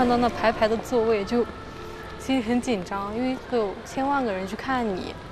看到那排排的座位就心里很紧张，因为会有千万个人去看你。